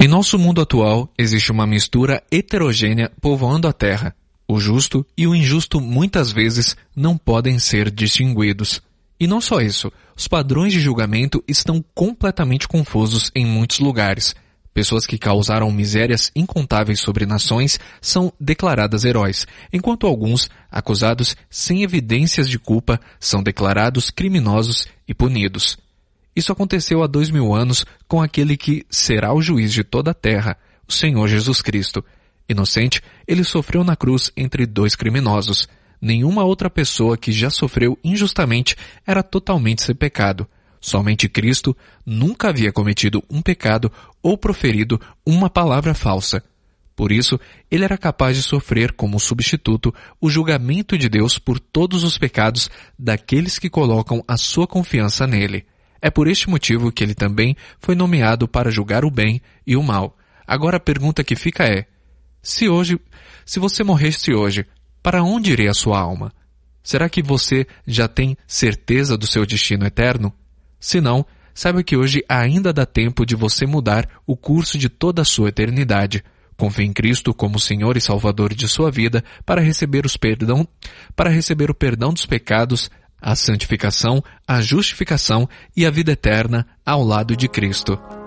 Em nosso mundo atual, existe uma mistura heterogênea povoando a Terra. O justo e o injusto muitas vezes não podem ser distinguidos. E não só isso, os padrões de julgamento estão completamente confusos em muitos lugares. Pessoas que causaram misérias incontáveis sobre nações são declaradas heróis, enquanto alguns, acusados sem evidências de culpa, são declarados criminosos e punidos. Isso aconteceu há 2000 anos com aquele que será o juiz de toda a terra, o Senhor Jesus Cristo. Inocente, ele sofreu na cruz entre dois criminosos. Nenhuma outra pessoa que já sofreu injustamente era totalmente sem pecado. Somente Cristo nunca havia cometido um pecado ou proferido uma palavra falsa. Por isso, ele era capaz de sofrer como substituto o julgamento de Deus por todos os pecados daqueles que colocam a sua confiança nele. É por este motivo que ele também foi nomeado para julgar o bem e o mal. Agora a pergunta que fica é: se você morresse hoje, para onde iria a sua alma? Será que você já tem certeza do seu destino eterno? Se não, saiba que hoje ainda dá tempo de você mudar o curso de toda a sua eternidade. Confie em Cristo como Senhor e Salvador de sua vida para receber o perdão dos pecados, a santificação, a justificação e a vida eterna ao lado de Cristo.